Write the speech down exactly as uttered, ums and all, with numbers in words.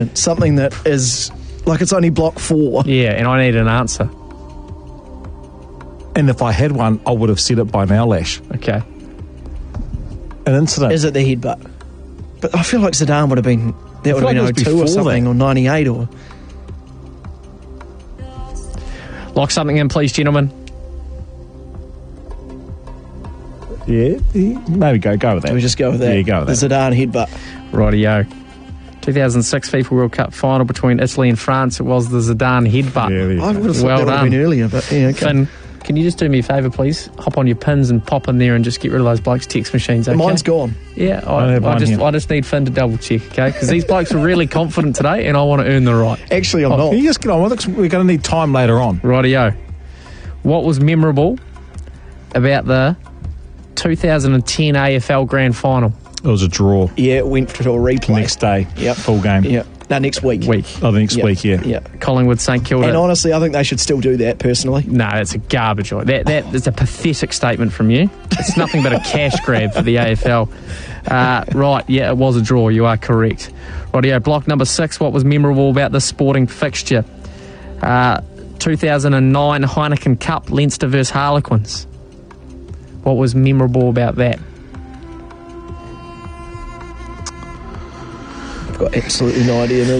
Something that is like it's only block four. Yeah, and I need an answer. And if I had one, I would have said it by now, Lash. Okay. An incident. Is it the headbutt? But I feel like Zidane would have been, that would have like been it was oh two or before something, that. or ninety-eight or... Lock something in, please, gentlemen. Yeah, yeah, maybe go go with that. Can we just go with that? Yeah, go with the that. Zidane headbutt. Rightio. two thousand six FIFA World Cup final between Italy and France. It was the Zidane headbutt. Yeah, there you I go. would have thought Well that would have been done. earlier, but yeah, okay. Finn, can you just do me a favour, please? Hop on your pins and pop in there and just get rid of those blokes' text machines, okay? Mine's gone. Yeah, I I, have I, one just here. I just need Finn to double check, okay? Because these blokes are really confident today and I want to earn the right. Actually, I'm Oh, not. Can you just get on with it? 'Cause we're going to need time later on. Rightio. What was memorable about the two thousand ten A F L Grand Final? It was a draw. Yeah, it went to a replay. Next day, Yep. full game. Yeah. No, next week. Week. Oh, the next Yeah. week, yeah. Yeah. Collingwood St Kilda. And honestly, I think they should still do that, personally. No, that's a garbage. That that is a pathetic statement from you. It's nothing but a cash grab for the A F L. Uh, right, yeah, it was a draw. You are correct. Rightio, block number six. What was memorable about this sporting fixture? Uh, two thousand nine Heineken Cup, Leinster versus Harlequins. What was memorable about that? I've got absolutely no idea.